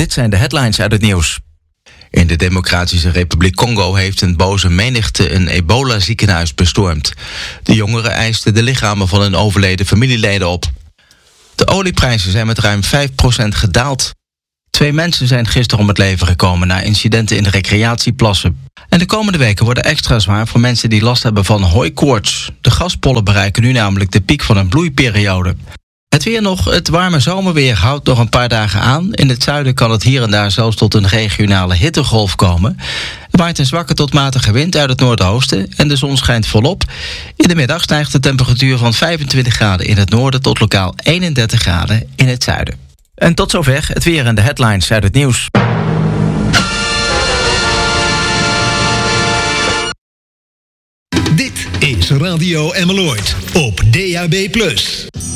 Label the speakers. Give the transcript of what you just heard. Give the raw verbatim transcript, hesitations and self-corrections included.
Speaker 1: Dit zijn de headlines uit het nieuws. In de Democratische Republiek Congo heeft een boze menigte een ebola-ziekenhuis bestormd. De jongeren eisten de lichamen van hun overleden familieleden op. De olieprijzen zijn met ruim vijf procent gedaald. Twee mensen zijn gisteren om het leven gekomen na incidenten in de recreatieplassen. En de komende weken worden extra zwaar voor mensen die last hebben van hooikoorts. De gaspollen bereiken nu namelijk de piek van een bloeiperiode. Het weer nog, het warme zomerweer houdt nog een paar dagen aan. In het zuiden kan het hier en daar zelfs tot een regionale hittegolf komen. Er waait een zwakke tot matige wind uit het noordoosten en de zon schijnt volop. In de middag stijgt de temperatuur van vijfentwintig graden in het noorden tot lokaal eenendertig graden in het zuiden. En tot zover het weer en de headlines uit het nieuws.
Speaker 2: Dit is Radio Emmeloord op D A B plus.